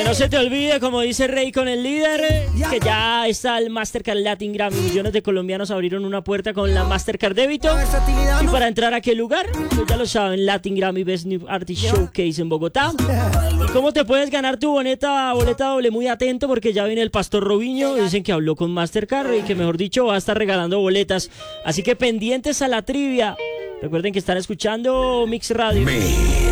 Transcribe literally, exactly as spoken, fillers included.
no se te olvide, como dice Rey con el líder, que ya está el Mastercard Latin Grammy. Millones de colombianos abrieron una puerta con la Mastercard Débito. Y para entrar a qué lugar, pues ya lo saben, Latin Grammy Best New Artist Showcase en Bogotá. ¿Y cómo te puedes ganar tu boleta, boleta doble? Muy atento, porque ya viene el Pastor Robinho. Dicen que habló con Mastercard y que, mejor dicho, va a estar regalando boletas. Así que pendientes a la trivia. Recuerden que están escuchando Mix Radio.